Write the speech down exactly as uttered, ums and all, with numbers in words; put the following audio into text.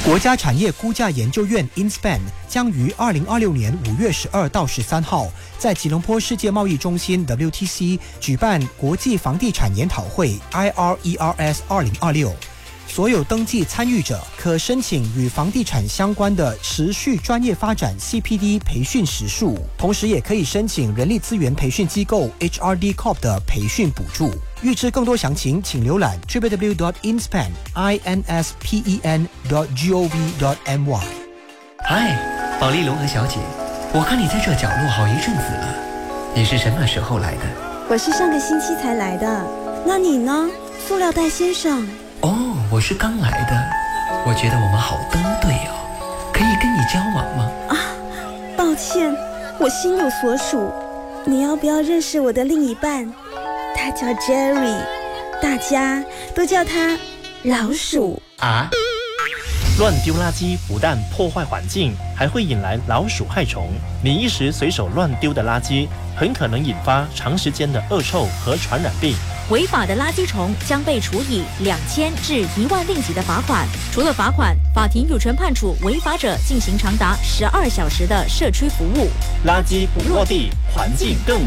国家产业估价研究院 InSpan 将于二零二六年五月十二到十三号在吉隆坡世界贸易中心 W T C 举办国际房地产研讨会 I R E R S 二零二六。所有登记参与者可申请与房地产相关的持续专业发展 C P D 培训时数，同时也可以申请人力资源培训机构 H R D Corp 的培训补助。预知更多详情，请浏览 w w w dot inspan dot gov dot my。 嗨，保利龙和小姐，我看你在这角落好一阵子了，你是什么时候来的？ 我是上个星期才来的，那你呢，塑料袋先生？ 哦，我是刚来的。我觉得我们好登对哦，可以跟你交往吗？ 啊，抱歉，我心有所属。你要不要认识我的另一半？他叫 Jerry， 大家都叫他老鼠啊。乱丢垃圾不但破坏环境，还会引来老鼠害虫。你一时随手乱丢的垃圾，很可能引发长时间的恶臭和传染病。 违法的垃圾虫将被处以两千至一万令吉的罚款。除了罚款，法庭有权判处违法者进行长达十二小时的社区服务。 垃圾不落地，环境更